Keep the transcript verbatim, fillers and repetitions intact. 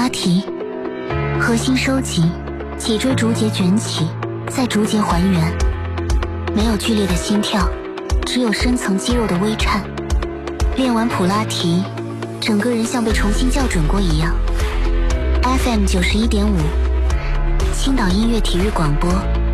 拉提，核心收紧，脊椎逐节卷起，再逐节还原，没有剧烈的心跳，只有深层肌肉的微颤。练完普拉提，整个人像被重新校准过一样。F M 九十一点五，青岛音乐体育广播。